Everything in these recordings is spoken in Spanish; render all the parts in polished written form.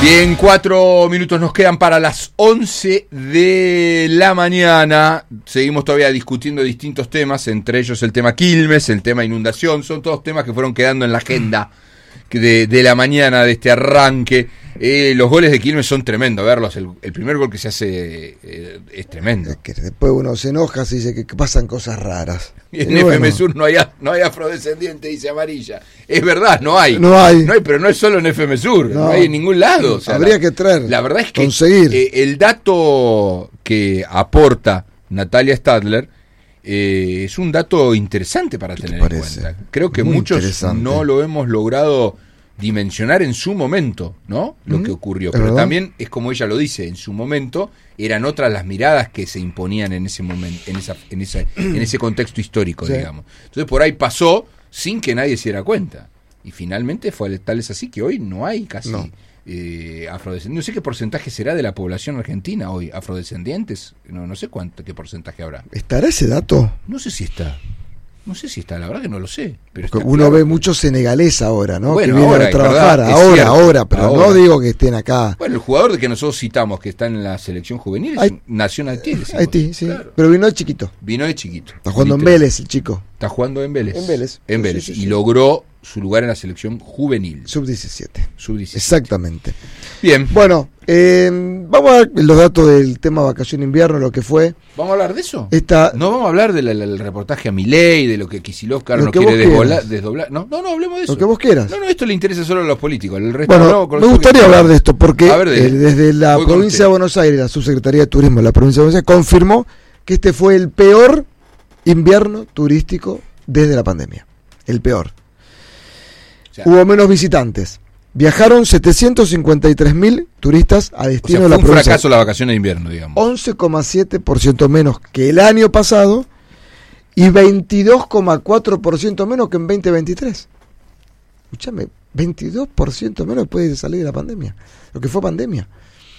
Bien, 4 minutos nos quedan para las 11 de la mañana. Seguimos todavía discutiendo distintos temas, entre ellos el tema Quilmes, el tema inundación. Son todos temas que fueron quedando en la agenda de la mañana de este arranque. Los goles de Quilmes son tremendos, verlos. El primer gol que se hace es tremendo. Es que después uno se enoja, se dice que pasan cosas raras. Y en FM Sur no hay afrodescendiente, dice Amarilla. Es verdad, no hay, pero no es solo en FM Sur, no hay en ningún lado. O sea, habría que traer, la verdad es que conseguir. El dato que aporta Natalia Stadler es un dato interesante para tener en cuenta. Creo que muchos no lo hemos logrado dimensionar en su momento, ¿no? Lo que ocurrió. Pero también es como ella lo dice, en su momento eran otras las miradas que se imponían en ese momento, en ese contexto histórico, digamos. Entonces por ahí pasó sin que nadie se diera cuenta. Y finalmente tal es así que hoy no hay casi afrodescendientes. No sé qué porcentaje será de la población argentina hoy afrodescendientes. No sé qué porcentaje habrá. ¿Estará ese dato? No sé si está. La verdad que no lo sé. Pero uno ve mucho senegalés ahora, ¿no? Bueno, que vienen a trabajar, pero ahora. No digo que estén acá. Bueno, el jugador que nosotros citamos que está en la selección juvenil nació en Haití. Haití, sí. Claro. Pero vino de chiquito. Está jugando en Vélez el chico. Está jugando en Vélez. En Vélez. Sí. Logró su lugar en la selección juvenil. Sub-17. Sub-17. Exactamente. Bien. Bueno, vamos a ver los datos del tema vacación-invierno, lo que fue. ¿Vamos a hablar de eso? No vamos a hablar del reportaje a Milei, de lo que Kicillof no quiere desdoblar. No, hablemos de eso. Lo que vos quieras. No, esto le interesa solo a los políticos. El resto me gustaría hablar de esto, porque desde la provincia de Buenos Aires, la Subsecretaría de Turismo de la provincia de Buenos Aires confirmó que este fue el peor invierno turístico desde la pandemia. El peor. Hubo menos visitantes. Viajaron 753.000 turistas a destino de la provincia. Fue un fracaso la vacación de invierno, digamos. 11,7% menos que el año pasado y 22,4% menos que en 2023. Escúchame, 22% menos después de salir de la pandemia. Lo que fue pandemia.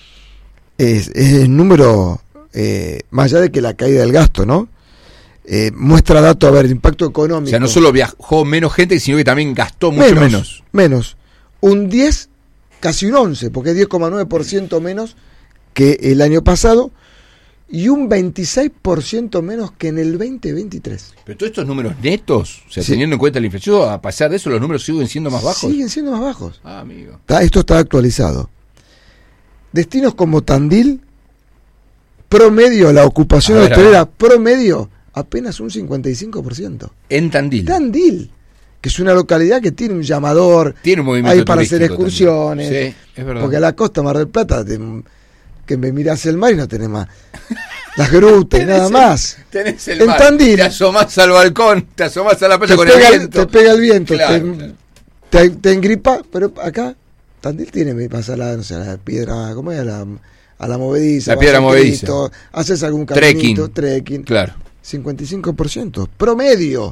Es el número, más allá de que la caída del gasto, ¿no? Muestra datos, el impacto económico. O sea, no solo viajó menos gente, sino que también gastó mucho menos. Un 10, casi un 11, porque es 10,9% menos que el año pasado y un 26% menos que en el 2023. Pero todos estos números netos, o sea, teniendo en cuenta la inflación, a pesar de eso, los números siguen siendo más bajos. Siguen siendo más bajos. Amigo. Esto está actualizado. Destinos como Tandil, promedio, la ocupación hotelera, promedio, apenas un 55%. En Tandil. Que es una localidad que tiene un llamador, tiene un movimiento para hacer excursiones. Sí, es verdad. Porque a la costa Mar del Plata, que me mirás el mar y no tenés más las grutas y nada más. Tenés el en mar. Tandil, te asomás al balcón, te asomás a la playa con el viento. Te pega el viento, claro. te engripa, pero acá Tandil tiene, pasa a la piedra, ¿cómo es? A la movediza. La piedra movediza. Haces algún caminito, trekking. Claro. 55%, promedio.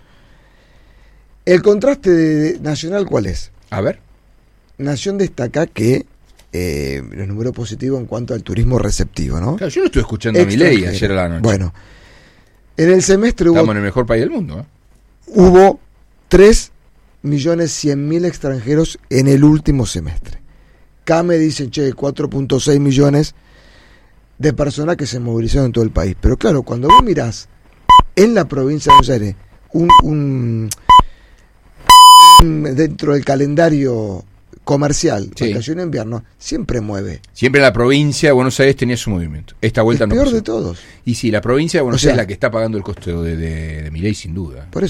El contraste de Nacional, ¿cuál es? A ver. Nación destaca que los números positivos en cuanto al turismo receptivo, ¿no? Claro, yo lo estuve escuchando a Milei ayer a la noche. Bueno, en el semestre estamos en el mejor país del mundo, ¿eh? Hubo 3.100.000 extranjeros en el último semestre. CAME dice, 4.6 millones de personas que se movilizaron en todo el país. Pero claro, cuando vos mirás en la provincia de Buenos Aires dentro del calendario comercial, vacación en invierno, siempre mueve. Siempre la provincia de Buenos Aires tenía su movimiento. Esta vuelta no peor pasó. De todos. Y sí, la provincia de Buenos Aires es la que está pagando el costo de Milei, sin duda. Por eso.